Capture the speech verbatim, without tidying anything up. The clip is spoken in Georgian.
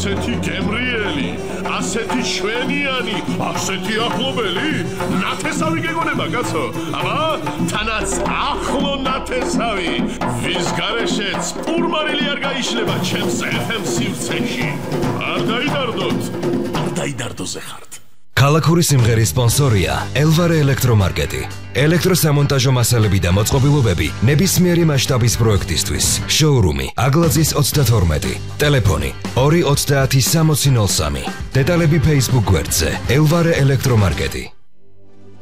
ასეთი გემრიელი, ასეთი შვენიანი, ასეთი ახლობელი, ნათესავი გეგონება, კაცო. აბა, თანაც ახლო ნათესავი, ვის გარეშეც პურმარილი არ გაიშლება ჩემს ეფ ემ სივრცეში. არ დაიდარდოთ, არ დაიდარდოზე ხართ. ქალაქური სიმღერის სპონსორია ელვარე ელექტრომარკეტი. ელექტროსამონტაჟო მასალები და მოწყობილობები ნებისმიერი მასშტაბის პროექტისთვის. შოურუმი აგლაძის ოცდათორმეტი. ტელეფონი ორი ოცდაათი სამოცი ნოლ სამი. დეტალები Facebook გვერდზე ელვარე ელექტრომარკეტი.